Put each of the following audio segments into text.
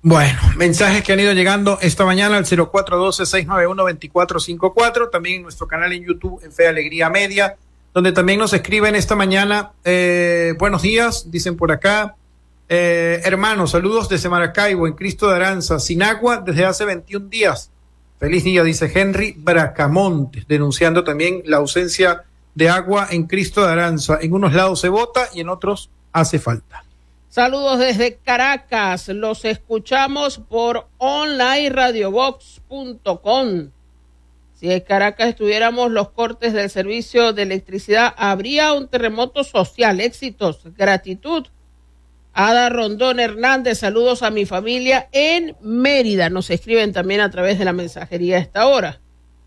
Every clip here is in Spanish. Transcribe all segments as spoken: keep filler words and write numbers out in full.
Bueno, mensajes que han ido llegando esta mañana al cero cuatro uno dos, seis nueve uno, dos cuatro cinco cuatro, también en nuestro canal en YouTube, en Fe Alegría Media, donde también nos escriben esta mañana, eh, buenos días, dicen por acá, eh, hermanos, saludos desde Maracaibo, en Cristo de Aranza, sin agua desde hace veintiún días. Feliz día, dice Henry Bracamontes, denunciando también la ausencia de agua en Cristo de Aranza. En unos lados se bota y en otros hace falta. Saludos desde Caracas, los escuchamos por online radiobox punto com. Si en Caracas estuviéramos los cortes del servicio de electricidad, habría un terremoto social. Éxitos, gratitud. Ada Rondón Hernández, saludos a mi familia en Mérida. Nos escriben también a través de la mensajería a esta hora.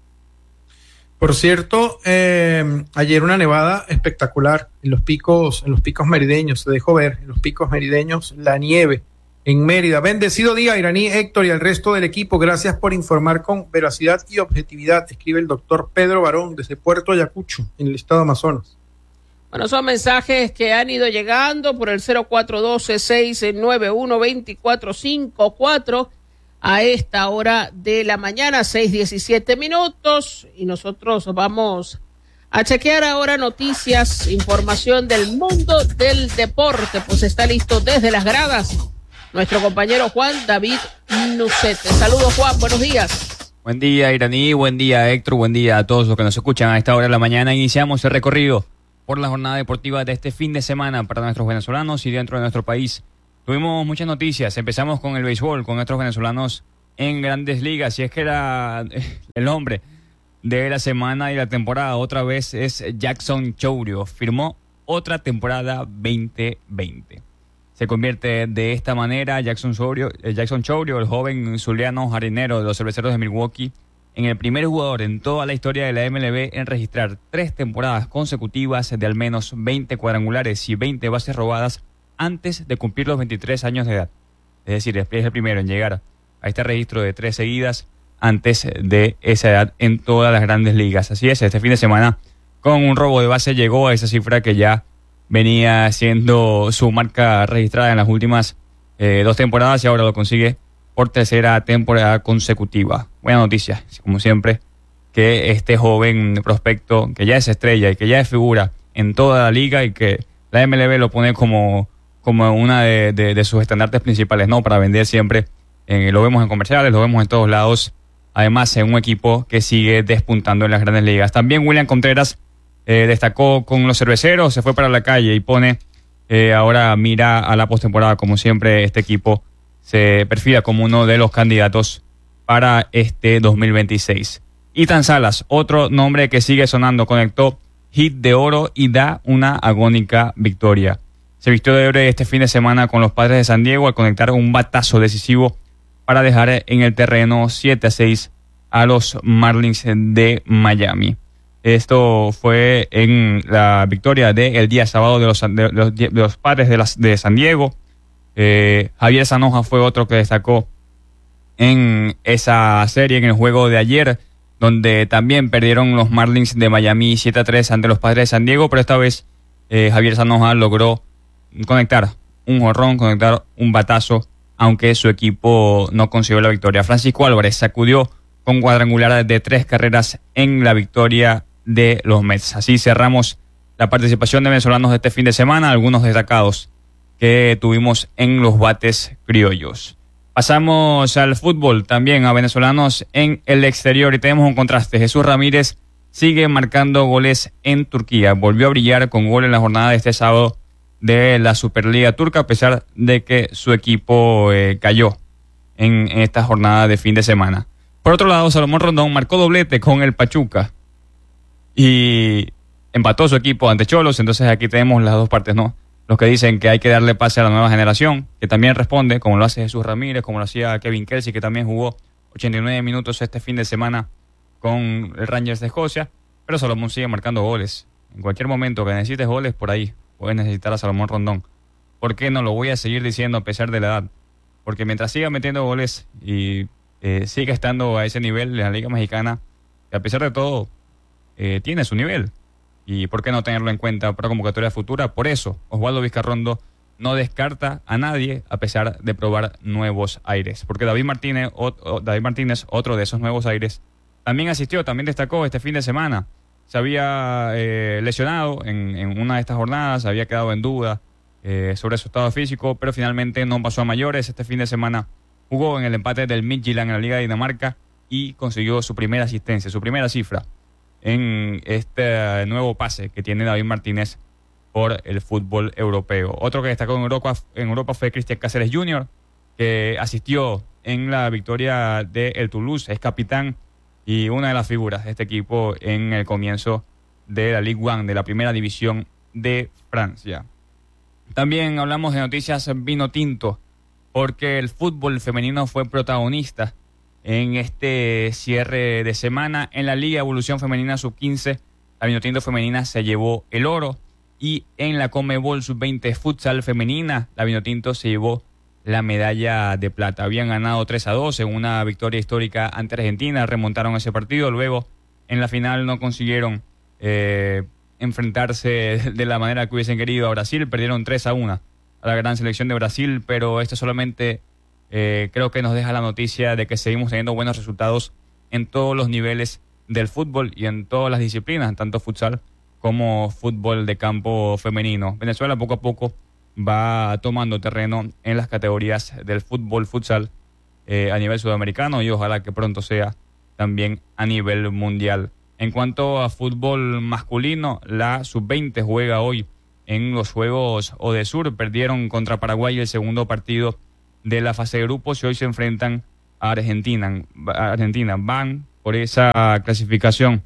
Por cierto, eh, ayer una nevada espectacular en los picos, en los picos merideños, se dejó ver en los picos merideños la nieve en Mérida. Bendecido día, Iraní, Héctor y al resto del equipo. Gracias por informar con veracidad y objetividad, escribe el doctor Pedro Barón desde Puerto Ayacucho, en el estado de Amazonas. Bueno, son mensajes que han ido llegando por el cero cuatro uno dos, seis nueve uno, dos cuatro cinco cuatro. A esta hora de la mañana, seis diecisiete minutos, y nosotros vamos a chequear ahora noticias, información del mundo del deporte. Pues está listo desde las gradas nuestro compañero Juan David Nucete. Saludos, Juan, buenos días. Buen día, Iraní, buen día, Héctor, buen día a todos los que nos escuchan a esta hora de la mañana. Iniciamos el recorrido por la jornada deportiva de este fin de semana para nuestros venezolanos y dentro de nuestro país. Tuvimos muchas noticias. Empezamos con el béisbol, con nuestros venezolanos en Grandes Ligas. Y es que era el nombre de la semana y la temporada otra vez es Jackson Chourio. Firmó otra temporada veinte veinte. Se convierte de esta manera Jackson Chourio, Jackson Chourio, el joven zuliano jardinero de los Cerveceros de Milwaukee, en el primer jugador en toda la historia de la M L B en registrar tres temporadas consecutivas de al menos veinte cuadrangulares y veinte bases robadas antes de cumplir los veintitrés años de edad. Es decir, es el primero en llegar a este registro de tres seguidas antes de esa edad en todas las Grandes Ligas. Así es, este fin de semana con un robo de base llegó a esa cifra que ya venía siendo su marca registrada en las últimas eh, dos temporadas y ahora lo consigue por tercera temporada consecutiva. Buena noticia, como siempre, que este joven prospecto que ya es estrella y que ya es figura en toda la liga y que la M L B lo pone como como una de, de, de sus estandartes principales, ¿no? Para vender siempre, eh, lo vemos en comerciales, lo vemos en todos lados, además en un equipo que sigue despuntando en las Grandes Ligas. También William Contreras eh, destacó con los Cerveceros, se fue para la calle y pone, eh, ahora mira a la postemporada, como siempre este equipo se perfila como uno de los candidatos para este dos mil veintiséis. Ethan Salas, otro nombre que sigue sonando, conectó hit de oro y da una agónica victoria. Se vistió de oro este fin de semana con los Padres de San Diego al conectar un batazo decisivo para dejar en el terreno siete a seis a los Marlins de Miami. Esto fue en la victoria del día sábado de los, de los, de los Padres de, las, de San Diego. Eh, Javier Zanoja fue otro que destacó en esa serie, en el juego de ayer, donde también perdieron los Marlins de Miami siete a tres ante los Padres de San Diego, pero esta vez eh, Javier Zanoja logró conectar un jonrón, conectar un batazo, aunque su equipo no consiguió la victoria. Francisco Álvarez sacudió con cuadrangular de tres carreras en la victoria de los Mets. Así cerramos la participación de venezolanos de este fin de semana, algunos destacados que tuvimos en los bates criollos. Pasamos al fútbol, también a venezolanos en el exterior y tenemos un contraste. Jesús Ramírez sigue marcando goles en Turquía. Volvió a brillar con gol en la jornada de este sábado de la Superliga Turca, a pesar de que su equipo eh, cayó en, en esta jornada de fin de semana. Por otro lado, Salomón Rondón marcó doblete con el Pachuca y empató su equipo ante Cholos. Entonces aquí tenemos las dos partes, ¿no? Los que dicen que hay que darle pase a la nueva generación, que también responde, como lo hace Jesús Ramírez, como lo hacía Kevin Kelsey, que también jugó ochenta y nueve minutos este fin de semana con el Rangers de Escocia, pero Salomón sigue marcando goles. En cualquier momento que necesites goles, por ahí puedes necesitar a Salomón Rondón. ¿Por qué no lo voy a seguir diciendo a pesar de la edad? Porque mientras siga metiendo goles y eh, siga estando a ese nivel en la Liga Mexicana, que a pesar de todo eh, tiene su nivel. ¿Y por qué no tenerlo en cuenta para convocatoria futura? Por eso, Osvaldo Vizcarrondo no descarta a nadie a pesar de probar nuevos aires. Porque David Martínez, o, o, David Martínez, otro de esos nuevos aires, también asistió, también destacó este fin de semana. Se había eh, lesionado en, en una de estas jornadas, había quedado en duda eh, sobre su estado físico, pero finalmente no pasó a mayores. Este fin de semana jugó en el empate del Midtjylland en la Liga de Dinamarca y consiguió su primera asistencia, su primera cifra en este nuevo pase que tiene David Martínez por el fútbol europeo. Otro que destacó en Europa, en Europa fue Cristian Cáceres junior, que asistió en la victoria del Toulouse, es capitán y una de las figuras de este equipo en el comienzo de la Ligue uno, de la primera división de Francia. También hablamos de noticias vino tinto, porque el fútbol femenino fue protagonista en este cierre de semana. En la Liga Evolución Femenina sub quince, la vino tinto femenina se llevó el oro, y en la Conmebol sub veinte futsal femenina, la vino tinto se llevó la medalla de plata. Habían ganado tres a dos en una victoria histórica ante Argentina, remontaron ese partido, luego en la final no consiguieron eh, enfrentarse de la manera que hubiesen querido a Brasil, perdieron tres a uno a la gran selección de Brasil, pero esto solamente eh, creo que nos deja la noticia de que seguimos teniendo buenos resultados en todos los niveles del fútbol y en todas las disciplinas, tanto futsal como fútbol de campo femenino. Venezuela poco a poco va tomando terreno en las categorías del fútbol futsal eh, a nivel sudamericano y ojalá que pronto sea también a nivel mundial. En cuanto a fútbol masculino, la sub veinte juega hoy en los Juegos Odesur. Perdieron contra Paraguay el segundo partido de la fase de grupos y hoy se enfrentan a Argentina. Argentina van por esa clasificación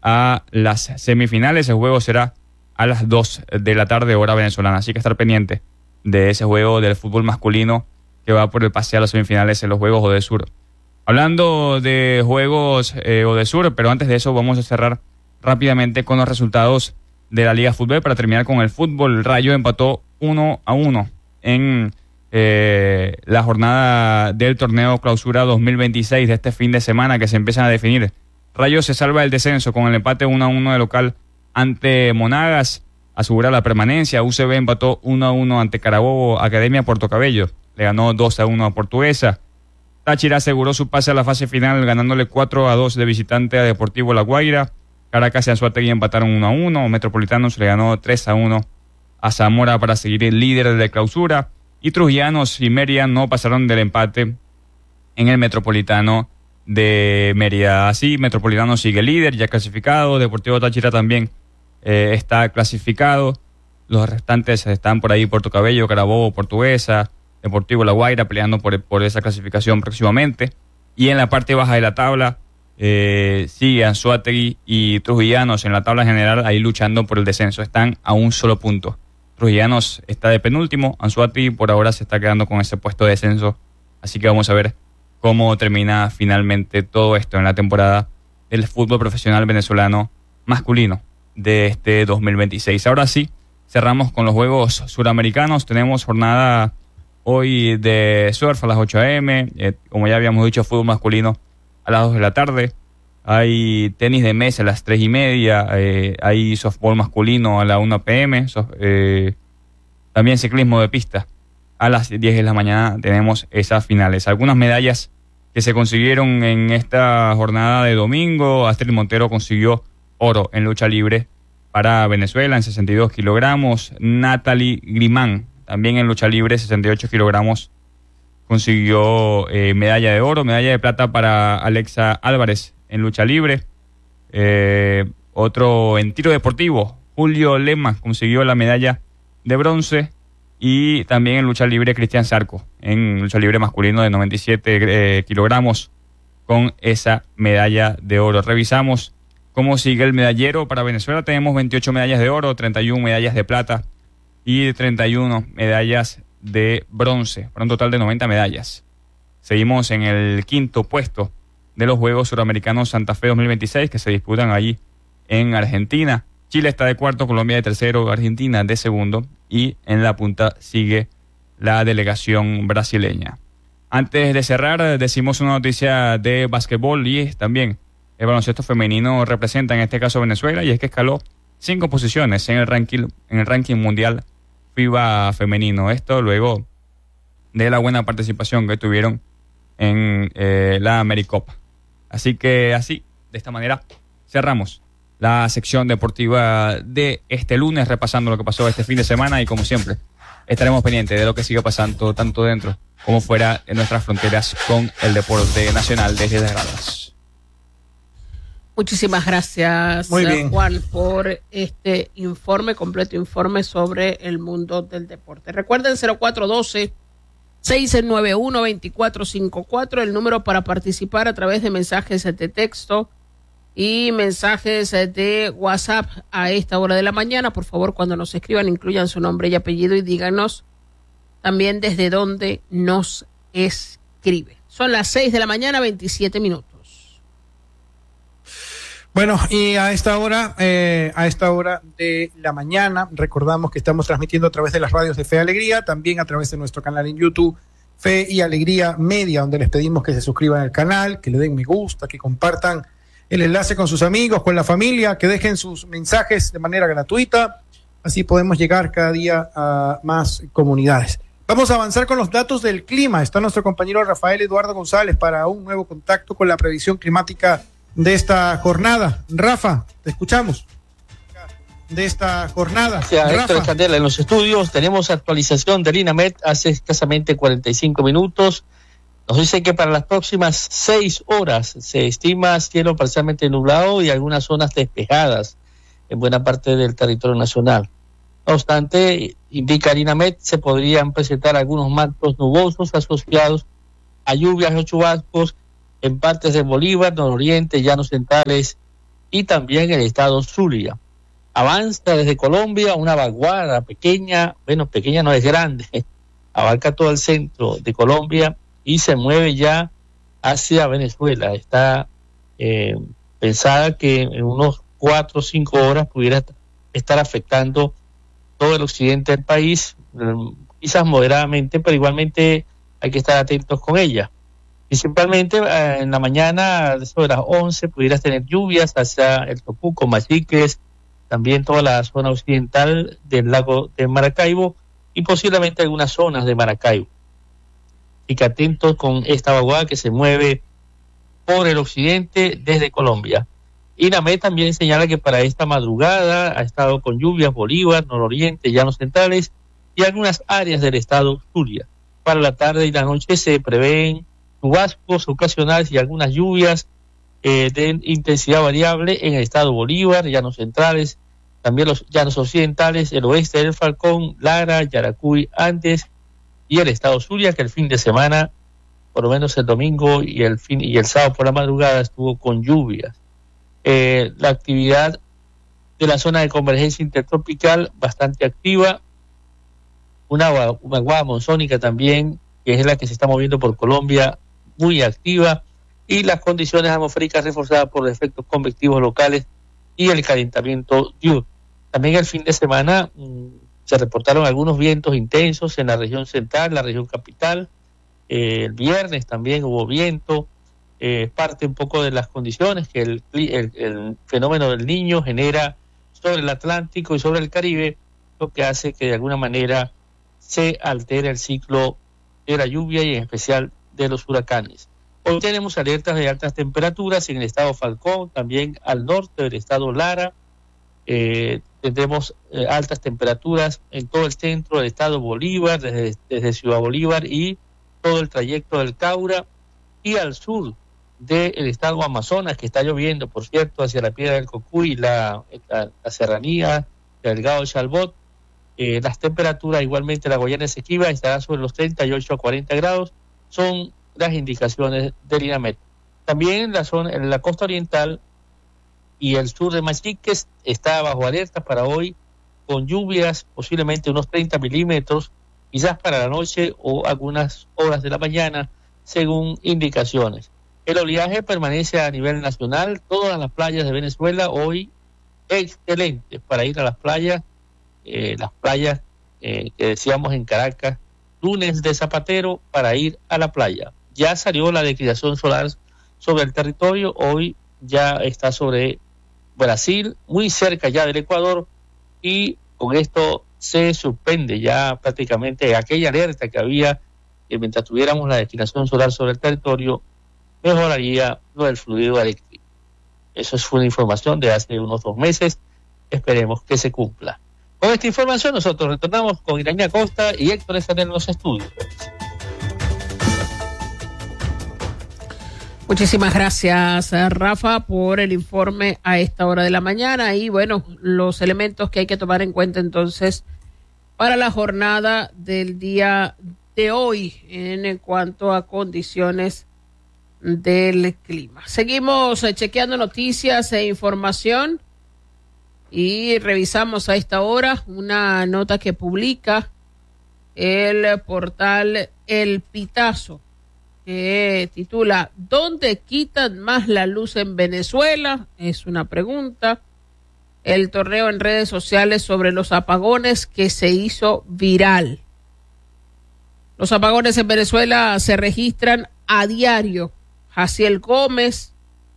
a las semifinales. El juego será a las dos de la tarde, hora venezolana. Así que estar pendiente de ese juego del fútbol masculino que va por el pase a las semifinales en los Juegos Odesur. Hablando de Juegos eh, Odesur, pero antes de eso vamos a cerrar rápidamente con los resultados de la Liga Fútbol para terminar con el fútbol. Rayo empató uno a uno en eh, la jornada del torneo Clausura dos mil veintiséis de este fin de semana que se empiezan a definir. Rayo se salva del descenso con el empate uno a uno de local ante Monagas, asegura la permanencia. U C B empató uno a uno ante Carabobo. Academia Puerto Cabello le ganó dos a uno a Portuguesa. Táchira aseguró su pase a la fase final ganándole cuatro a dos de visitante a Deportivo La Guaira. Caracas y Anzoátegui empataron uno a uno. Metropolitanos le ganó tres a uno a Zamora para seguir el líder de clausura. Y Trujillanos y Mérida no pasaron del empate en el Metropolitano de Mérida. Así, Metropolitano sigue líder, ya clasificado. Deportivo Táchira también eh, está clasificado. Los restantes están por ahí: Puerto Cabello, Carabobo, Portuguesa, Deportivo La Guaira peleando por, por esa clasificación próximamente. Y en la parte baja de la tabla eh, sigue Anzoátegui y Trujillanos en la tabla general ahí luchando por el descenso. Están a un solo punto. Trujillanos está de penúltimo, Anzoátegui por ahora se está quedando con ese puesto de descenso. Así que vamos a ver cómo termina finalmente todo esto en la temporada del fútbol profesional venezolano masculino de este dos mil veintiséis. Ahora sí, cerramos con los Juegos Suramericanos. Tenemos jornada hoy de surf a las ocho a eme, eh, como ya habíamos dicho, fútbol masculino a las dos de la tarde. Hay tenis de mesa a las tres y media, eh, hay softball masculino a la una pe eme, so, eh, también ciclismo de pista. A las diez de la mañana tenemos esas finales. Algunas medallas que se consiguieron en esta jornada de domingo. Astrid Montero consiguió oro en lucha libre para Venezuela en sesenta y dos kilogramos. Natalie Grimán, también en lucha libre, sesenta y ocho kilogramos, consiguió eh, medalla de oro. Medalla de plata para Alexa Álvarez en lucha libre. Eh, otro en tiro deportivo, Julio Lema consiguió la medalla de bronce. Y también en lucha libre, Cristian Zarco, en lucha libre masculino de noventa y siete eh, kilogramos, con esa medalla de oro. Revisamos cómo sigue el medallero para Venezuela. Tenemos veintiocho medallas de oro, treinta y una medallas de plata y treinta y una medallas de bronce, para un total de noventa medallas. Seguimos en el quinto puesto de los Juegos Suramericanos Santa Fe dos mil veintiséis, que se disputan allí en Argentina. Chile está de cuarto, Colombia de tercero, Argentina de segundo, y en la punta sigue la delegación brasileña. Antes de cerrar, decimos una noticia de básquetbol y también el baloncesto femenino representa en este caso Venezuela, y es que escaló cinco posiciones en el ranking, en el ranking mundial FIBA femenino. Esto luego de la buena participación que tuvieron en eh, la AmeriCopa. Así que así, de esta manera, cerramos la sección deportiva de este lunes, repasando lo que pasó este fin de semana y como siempre, estaremos pendientes de lo que sigue pasando tanto dentro como fuera de nuestras fronteras con el deporte nacional desde las gradas. Muchísimas gracias, Juan, por este informe, completo informe sobre el mundo del deporte. Recuerden cero cuatro uno dos, seis nueve uno, dos cuatro cinco cuatro, el número para participar a través de mensajes de texto y mensajes de WhatsApp a esta hora de la mañana. Por favor, cuando nos escriban, incluyan su nombre y apellido y díganos también desde dónde nos escribe. Son las seis de la mañana, veintisiete minutos. Bueno, y a esta hora, eh, a esta hora de la mañana, recordamos que estamos transmitiendo a través de las radios de Fe y Alegría, también a través de nuestro canal en YouTube, Fe y Alegría Media, donde les pedimos que se suscriban al canal, que le den me gusta, que compartan el enlace con sus amigos, con la familia, que dejen sus mensajes de manera gratuita, así podemos llegar cada día a más comunidades. Vamos a avanzar con los datos del clima. Está nuestro compañero Rafael Eduardo González para un nuevo contacto con la previsión climática de esta jornada. Rafa, te escuchamos. De esta jornada. Sí, Héctor Candela, en los estudios tenemos actualización del INAMET hace escasamente cuarenta y cinco minutos. Nos dice que para las próximas seis horas se estima cielo parcialmente nublado y algunas zonas despejadas en buena parte del territorio nacional. No obstante, indica el INAMET, se podrían presentar algunos mantos nubosos asociados a lluvias o chubascos en partes de Bolívar, nororiente, llanos centrales y también el estado Zulia. Avanza desde Colombia una vaguada pequeña, bueno, pequeña no es grande, abarca todo el centro de Colombia y se mueve ya hacia Venezuela. Está eh, pensada que en unos cuatro o cinco horas pudiera estar afectando todo el occidente del país, quizás moderadamente, pero igualmente hay que estar atentos con ella. Principalmente eh, en la mañana, sobre las once, pudieras tener lluvias hacia el Tocuco, Machiques, también toda la zona occidental del lago de Maracaibo y posiblemente algunas zonas de Maracaibo. Así que atentos con esta vaguada que se mueve por el occidente desde Colombia. INAMET también señala que para esta madrugada ha estado con lluvias Bolívar, nororiente, llanos centrales y algunas áreas del estado Zulia. Para la tarde y la noche se prevén chubascos ocasionales y algunas lluvias eh, de intensidad variable en el estado Bolívar, llanos centrales, también los llanos occidentales, el oeste del Falcón, Lara, Yaracuy, Andes y el estado Zulia, que el fin de semana, por lo menos el domingo y el fin y el sábado por la madrugada, estuvo con lluvias. Eh, la actividad de la zona de convergencia intertropical bastante activa, una vaguada monzónica también, que es la que se está moviendo por Colombia, muy activa, y las condiciones atmosféricas reforzadas por efectos convectivos locales y el calentamiento diurno. También el fin de semana mmm, se reportaron algunos vientos intensos en la región central, la región capital. Eh, el viernes también hubo viento, eh, parte un poco de las condiciones que el, el, el fenómeno del Niño genera sobre el Atlántico y sobre el Caribe, lo que hace que de alguna manera se altere el ciclo de la lluvia y en especial de los huracanes. Hoy tenemos alertas de altas temperaturas en el estado Falcón, también al norte del estado Lara. Eh, tendremos eh, altas temperaturas en todo el centro del estado Bolívar, desde, desde Ciudad Bolívar y todo el trayecto del Caura, y al sur del estado Amazonas, que está lloviendo, por cierto, hacia la Piedra del Cocuy, la, la, la serranía, Delgado Chalbot. Eh, las temperaturas, igualmente la Guayana Esequiba, estará sobre los treinta y ocho a cuarenta grados, son las indicaciones del INAMET. También en la zona, en la costa oriental y el sur de Machiques está bajo alerta para hoy, con lluvias, posiblemente unos treinta milímetros, quizás para la noche o algunas horas de la mañana, según indicaciones. El oleaje permanece a nivel nacional, todas las playas de Venezuela hoy excelentes para ir a las playas, eh, las playas eh, que decíamos en Caracas, lunes de Zapatero para ir a la playa. Ya salió la declinación solar sobre el territorio, hoy ya está sobre Brasil, muy cerca ya del Ecuador, y con esto se suspende ya prácticamente aquella alerta que había, que mientras tuviéramos la destinación solar sobre el territorio, mejoraría lo del fluido eléctrico. Eso es una información de hace unos dos meses, esperemos que se cumpla. Con esta información nosotros retornamos con Iraña Costa y Héctor están en los estudios. Muchísimas gracias, Rafa, por el informe a esta hora de la mañana y, bueno, los elementos que hay que tomar en cuenta entonces para la jornada del día de hoy en cuanto a condiciones del clima. Seguimos chequeando noticias e información y revisamos a esta hora una nota que publica el portal El Pitazo, que titula ¿Dónde quitan más la luz en Venezuela? Es una pregunta. El torneo en redes sociales sobre los apagones que se hizo viral. Los apagones en Venezuela se registran a diario. Jaciel Gómez,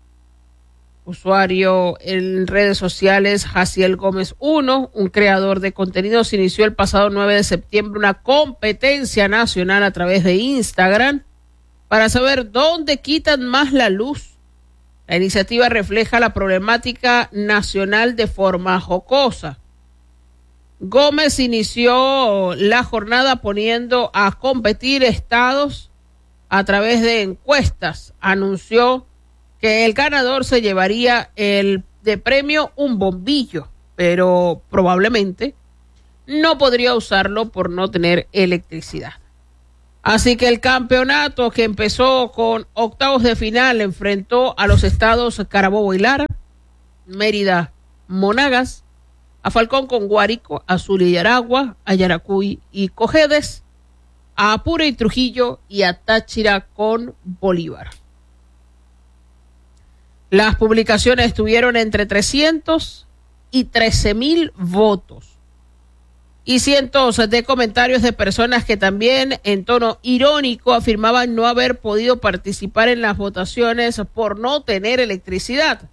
usuario en redes sociales Jaciel Gómez uno, un creador de contenidos, inició el pasado nueve de septiembre una competencia nacional a través de Instagram para saber dónde quitan más la luz. La iniciativa refleja la problemática nacional de forma jocosa. Gómez inició la jornada poniendo a competir estados a través de encuestas. Anunció que el ganador se llevaría el de premio un bombillo, pero probablemente no podría usarlo por no tener electricidad. Así que el campeonato, que empezó con octavos de final, enfrentó a los estados Carabobo y Lara, Mérida, Monagas, a Falcón con Guárico, a Zulia y Aragua, a Yaracuy y Cojedes, a Apure y Trujillo y a Táchira con Bolívar. Las publicaciones tuvieron entre trescientos y trece mil votos y cientos de comentarios de personas que también en tono irónico afirmaban no haber podido participar en las votaciones por no tener electricidad.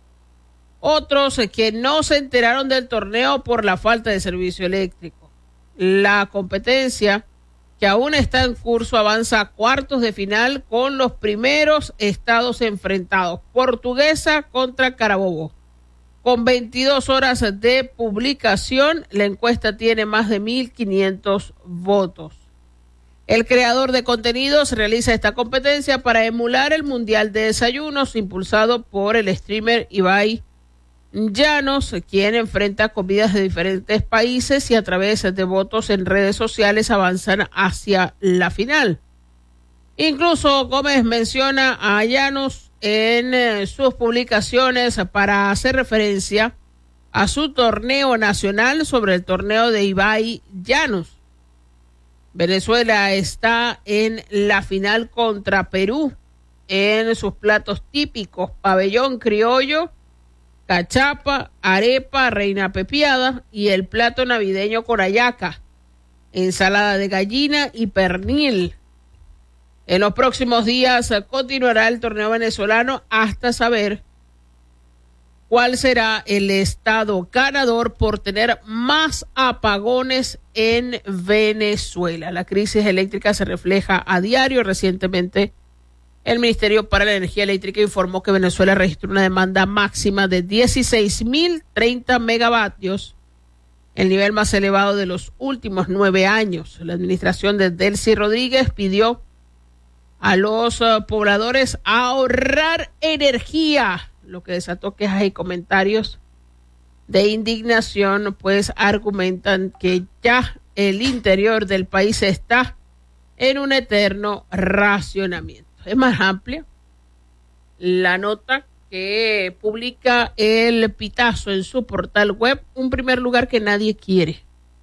Otros que no se enteraron del torneo por la falta de servicio eléctrico. La competencia, que aún está en curso, avanza a cuartos de final con los primeros estados enfrentados. Portuguesa contra Carabobo. Con veintidós horas de publicación, la encuesta tiene más de mil quinientos votos. El creador de contenidos realiza esta competencia para emular el Mundial de Desayunos impulsado por el streamer Ibai Llanos, quien enfrenta comidas de diferentes países y a través de votos en redes sociales avanzan hacia la final. Incluso Gómez menciona a Llanos en eh, sus publicaciones para hacer referencia a su torneo nacional sobre el torneo de Ibai Llanos. Venezuela está en la final contra Perú en sus platos típicos: pabellón criollo, cachapa, arepa, reina pepiada y el plato navideño con hallaca, ensalada de gallina y pernil. En los próximos días continuará el torneo venezolano hasta saber cuál será el estado ganador por tener más apagones en Venezuela. La crisis eléctrica se refleja a diario. Recientemente, el Ministerio para la Energía Eléctrica informó que Venezuela registró una demanda máxima de dieciséis mil treinta megavatios, el nivel más elevado de los últimos nueve años. La administración de Delcy Rodríguez pidió a los uh, pobladores ahorrar energía, lo que desató quejas y comentarios de indignación, pues argumentan que ya el interior del país está en un eterno racionamiento. Es más amplia la nota que publica El Pitazo en su portal web. Un primer lugar que nadie quiere.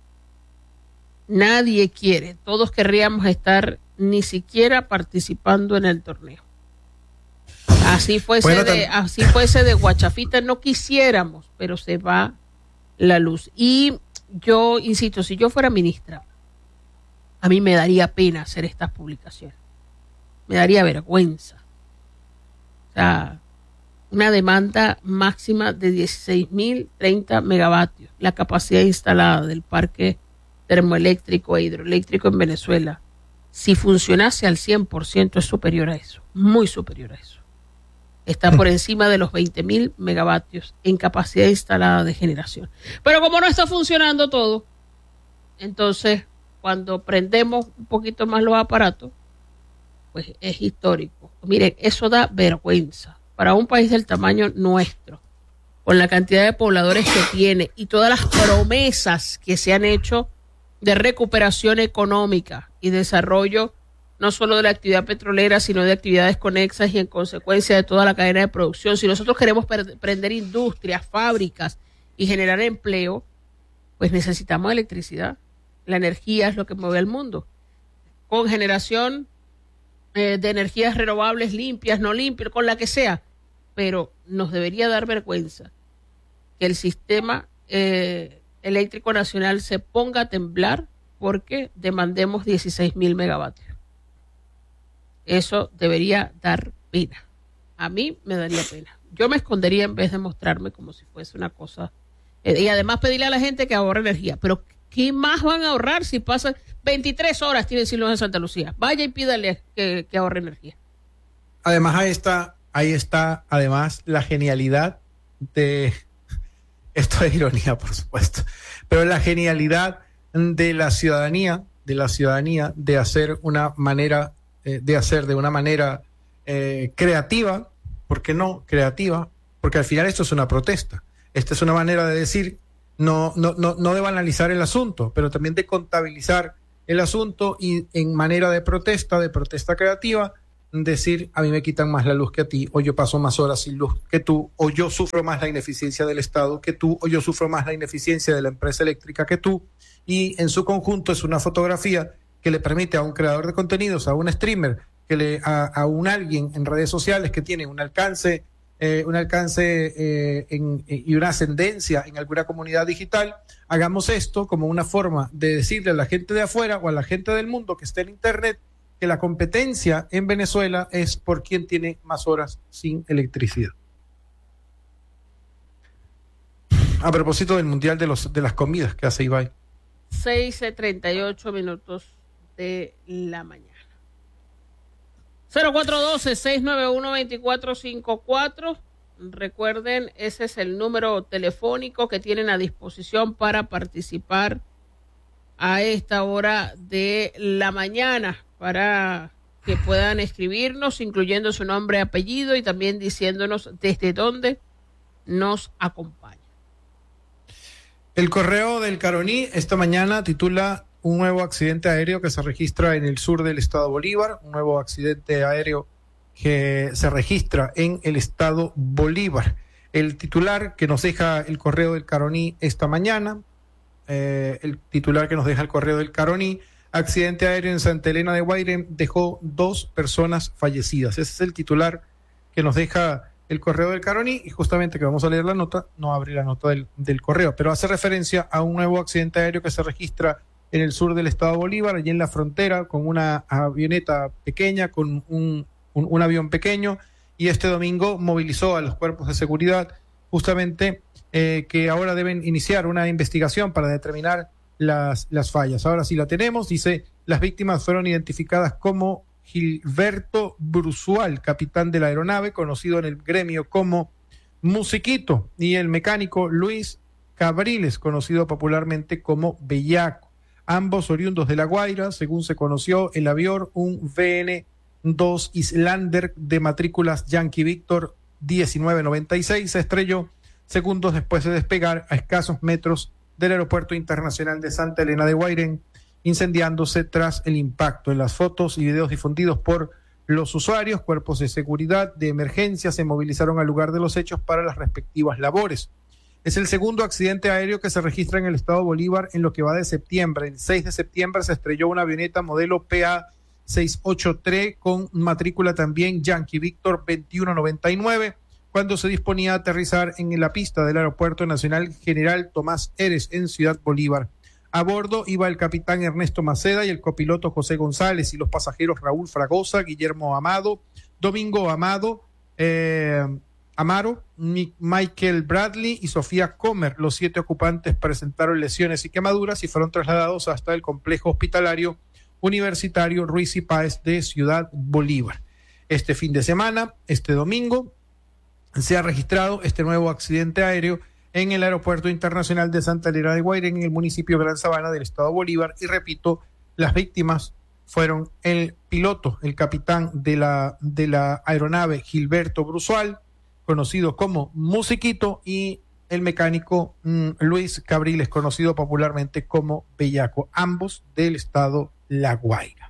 Nadie quiere. Todos querríamos estar ni siquiera participando en el torneo. Así fuese, bueno, de, así fuese de guachafita, no quisiéramos, pero se va la luz. Y yo insisto, si yo fuera ministra, a mí me daría pena hacer estas publicaciones. Me daría vergüenza. O sea, una demanda máxima de dieciséis mil treinta megavatios, la capacidad instalada del parque termoeléctrico e hidroeléctrico en Venezuela, si funcionase al cien por ciento, es superior a eso, muy superior a eso. Está por encima de los veinte mil megavatios en capacidad instalada de generación. Pero como no está funcionando todo, entonces cuando prendemos un poquito más los aparatos, pues es histórico. Miren, eso da vergüenza para un país del tamaño nuestro, con la cantidad de pobladores que tiene y todas las promesas que se han hecho de recuperación económica y desarrollo, no solo de la actividad petrolera, sino de actividades conexas y en consecuencia de toda la cadena de producción. Si nosotros queremos prender industrias, fábricas y generar empleo, pues necesitamos electricidad. La energía es lo que mueve al mundo. Con generación eh, de energías renovables limpias, no limpias, con la que sea, pero nos debería dar vergüenza que el sistema eh, eléctrico nacional se ponga a temblar porque demandemos dieciséis mil megavatios. Eso debería dar pena. A mí me daría pena. Yo me escondería en vez de mostrarme como si fuese una cosa. Eh, y además pedirle a la gente que ahorre energía. Pero ¿qué más van a ahorrar si pasan veintitrés horas, tiene Silvio en Santa Lucía? Vaya y pídale que, que ahorre energía. Además, ahí está, ahí está, además, la genialidad de... Esto es ironía, por supuesto. Pero la genialidad de la ciudadanía, de la ciudadanía, de hacer una manera... de hacer de una manera eh, creativa, ¿por qué no? Creativa, porque al final esto es una protesta. Esta es una manera de decir, no, no, no, no de banalizar el asunto, pero también de contabilizar el asunto y en manera de protesta, de protesta creativa, decir, a mí me quitan más la luz que a ti, o yo paso más horas sin luz que tú, o yo sufro más la ineficiencia del Estado que tú, o yo sufro más la ineficiencia de la empresa eléctrica que tú, y en su conjunto es una fotografía que le permite a un creador de contenidos, a un streamer, que le, a, a un alguien en redes sociales que tiene un alcance, eh, un alcance eh, en, y una ascendencia en alguna comunidad digital, hagamos esto como una forma de decirle a la gente de afuera o a la gente del mundo que esté en internet que la competencia en Venezuela es por quien tiene más horas sin electricidad. A propósito del mundial de los de las comidas que hace Ibai. seis treinta y ocho minutos de la mañana. cero cuatro uno dos, seis nueve uno, dos cuatro cinco cuatro. Recuerden, ese es el número telefónico que tienen a disposición para participar a esta hora de la mañana, para que puedan escribirnos, incluyendo su nombre y apellido y también diciéndonos desde dónde nos acompaña. El Correo del Caroní esta mañana titula un nuevo accidente aéreo que se registra en el sur del estado Bolívar, un nuevo accidente aéreo que se registra en el estado Bolívar. El titular que nos deja el Correo del Caroní esta mañana, eh, el titular que nos deja el Correo del Caroní, accidente aéreo en Santa Elena de Guairén dejó dos personas fallecidas. Ese es el titular que nos deja el Correo del Caroní, y justamente que vamos a leer la nota, no abre la nota del, del correo, pero hace referencia a un nuevo accidente aéreo que se registra en el sur del estado Bolívar, allí en la frontera, con una avioneta pequeña, con un, un, un avión pequeño, y este domingo movilizó a los cuerpos de seguridad, justamente eh, que ahora deben iniciar una investigación para determinar las, las fallas. Ahora sí la tenemos, dice, las víctimas fueron identificadas como Gilberto Brusual, capitán de la aeronave, conocido en el gremio como Musiquito, y el mecánico Luis Cabriles, conocido popularmente como Bellaco, ambos oriundos de La Guaira. Según se conoció, el avión, un V N dos Islander de matrículas Yankee Víctor diecinueve noventa y seis, se estrelló segundos después de despegar a escasos metros del Aeropuerto Internacional de Santa Elena de Guairén, incendiándose tras el impacto. En las fotos y videos difundidos por los usuarios, cuerpos de seguridad de emergencia se movilizaron al lugar de los hechos para las respectivas labores. Es el segundo accidente aéreo que se registra en el estado Bolívar en lo que va de septiembre. El seis de septiembre se estrelló una avioneta modelo P A seiscientos ochenta y tres con matrícula también Yankee Víctor veintiuno noventa y nueve, cuando se disponía a aterrizar en la pista del Aeropuerto Nacional General Tomás Eres en Ciudad Bolívar. A bordo iba el capitán Ernesto Maceda y el copiloto José González, y los pasajeros Raúl Fragosa, Guillermo Amado, Domingo Amado, eh, Amaro, Michael Bradley y Sofía Comer. Los siete ocupantes presentaron lesiones y quemaduras y fueron trasladados hasta el complejo hospitalario universitario Ruiz y Páez de Ciudad Bolívar. Este fin de semana, este domingo, se ha registrado este nuevo accidente aéreo en el Aeropuerto Internacional de Santa Elena de Guairén, en el municipio de Gran Sabana del estado Bolívar. Y repito, las víctimas fueron el piloto, el capitán de la, de la aeronave, Gilberto Brusual, conocido como Musiquito, y el mecánico mm, Luis Cabriles, conocido popularmente como Bellaco, ambos del estado La Guaira.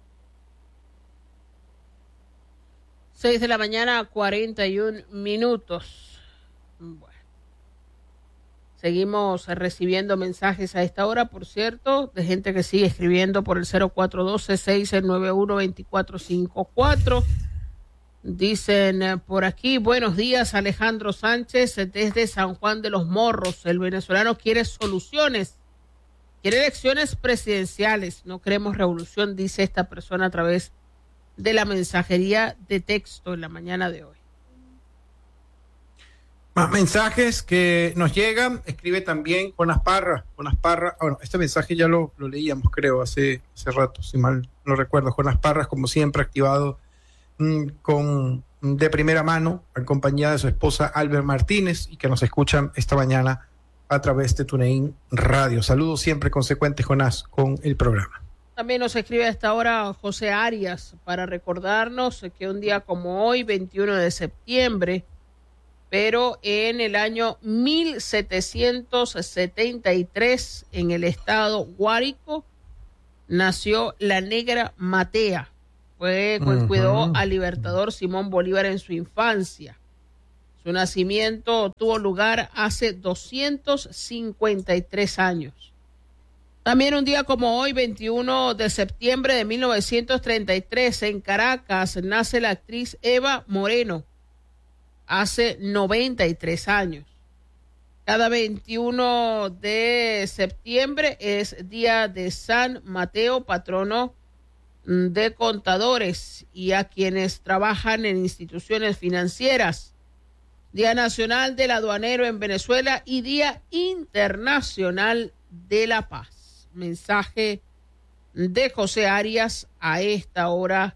Seis de la mañana, cuarenta y un minutos. Bueno. Seguimos recibiendo mensajes a esta hora, por cierto, de gente que sigue escribiendo por el cero cuatro uno dos, seis nueve uno, dos cuatro cinco cuatro. Dicen eh, por aquí, buenos días, Alejandro Sánchez, desde San Juan de los Morros. El venezolano quiere soluciones, quiere elecciones presidenciales, no queremos revolución, dice esta persona a través de la mensajería de texto en la mañana de hoy. Más mensajes que nos llegan. Escribe también Jonas Parra. Jonas Parra, bueno, este mensaje ya lo, lo leíamos, creo, hace, hace rato, si mal no recuerdo. Jonas Parra, como siempre, activado mmm, con de primera mano, en compañía de su esposa Albert Martínez, y que nos escuchan esta mañana a través de TuneIn Radio. Saludos siempre consecuentes, Jonás, con el programa. También nos escribe a esta hora José Arias para recordarnos que un día como hoy, veintiuno de septiembre, pero en el año mil setecientos setenta y tres, en el estado Guárico, nació la Negra Matea. Fue quien uh-huh. cuidó al libertador Simón Bolívar en su infancia. Su nacimiento tuvo lugar hace doscientos cincuenta y tres años. También un día como hoy, veintiuno de septiembre de mil novecientos treinta y tres, en Caracas, nace la actriz Eva Moreno, hace noventa y tres años. Cada veintiuno de septiembre es día de San Mateo, patrono de contadores y a quienes trabajan en instituciones financieras. Día Nacional del Aduanero en Venezuela y Día Internacional de la Paz. Mensaje de José Arias a esta hora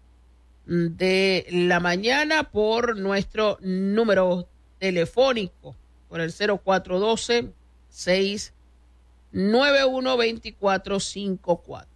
de la mañana por nuestro número telefónico, por el cero cuatro uno dos, seis nueve uno, dos cuatro cinco cuatro.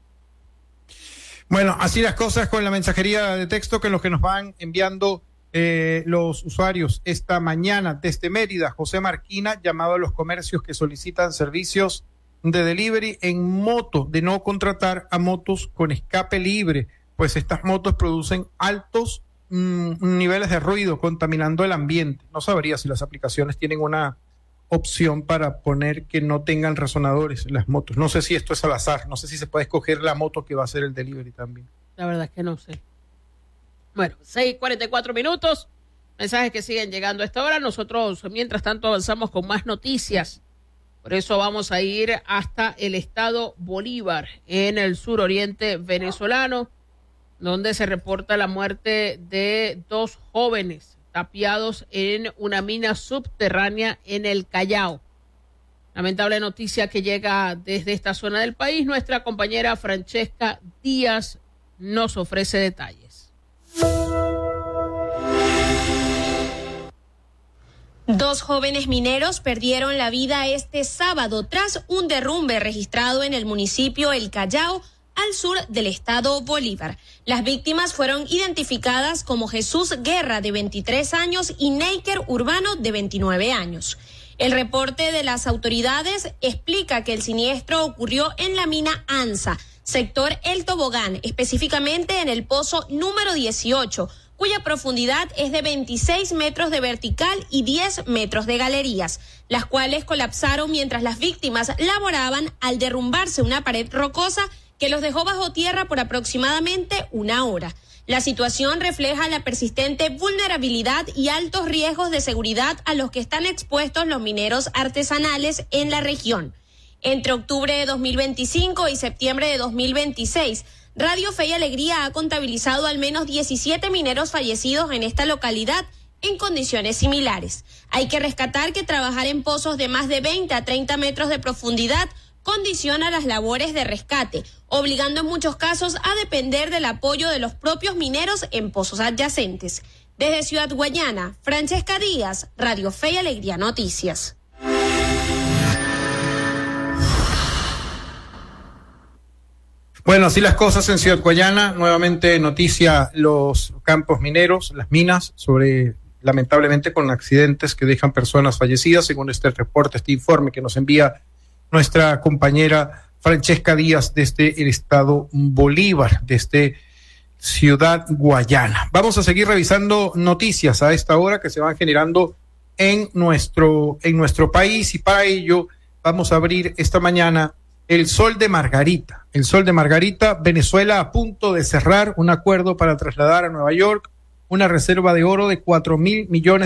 Bueno, así las cosas con la mensajería de texto que los que nos van enviando eh, los usuarios esta mañana desde Mérida. José Marquina, llamado a los comercios que solicitan servicios de delivery en moto, de no contratar a motos con escape libre, pues estas motos producen altos mmm, niveles de ruido, contaminando el ambiente. No sabría si las aplicaciones tienen una opción para poner que no tengan resonadores en las motos. No sé si esto es al azar, no sé si se puede escoger la moto que va a hacer el delivery también. La verdad es que no sé. Bueno, seis cuarenta y cuatro minutos, mensajes que siguen llegando a esta hora. Nosotros, mientras tanto, avanzamos con más noticias. Por eso vamos a ir hasta el estado Bolívar, en el suroriente venezolano, donde se reporta la muerte de dos jóvenes tapiados en una mina subterránea en el Callao. Lamentable noticia que llega desde esta zona del país. Nuestra compañera Francesca Díaz nos ofrece detalles. Dos jóvenes mineros perdieron la vida este sábado tras un derrumbe registrado en el municipio El Callao, al sur del estado Bolívar. Las víctimas fueron identificadas como Jesús Guerra, de veintitrés años, y Neiker Urbano, de veintinueve años. El reporte de las autoridades explica que el siniestro ocurrió en la mina ANSA, sector El Tobogán, específicamente en el pozo número dieciocho, cuya profundidad es de veintiséis metros de vertical y diez metros de galerías, las cuales colapsaron mientras las víctimas laboraban al derrumbarse una pared rocosa que los dejó bajo tierra por aproximadamente una hora. La situación refleja la persistente vulnerabilidad y altos riesgos de seguridad a los que están expuestos los mineros artesanales en la región. Entre octubre de dos mil veinticinco y septiembre de dos mil veintiséis, Radio Fe y Alegría ha contabilizado al menos diecisiete mineros fallecidos en esta localidad en condiciones similares. Hay que rescatar que trabajar en pozos de más de veinte a treinta metros de profundidad condiciona las labores de rescate, obligando en muchos casos a depender del apoyo de los propios mineros en pozos adyacentes. Desde Ciudad Guayana, Francesca Díaz, Radio Fe y Alegría Noticias. Bueno, así las cosas en Ciudad Guayana. Nuevamente noticia los campos mineros, las minas, sobre lamentablemente con accidentes que dejan personas fallecidas, según este reporte, este informe que nos envía nuestra compañera Francesca Díaz desde el estado Bolívar, desde Ciudad Guayana. Vamos a seguir revisando noticias a esta hora que se van generando en nuestro, en nuestro país, y para ello vamos a abrir esta mañana el Sol de Margarita. El Sol de Margarita, Venezuela a punto de cerrar un acuerdo para trasladar a Nueva York una reserva de oro de cuatro mil millones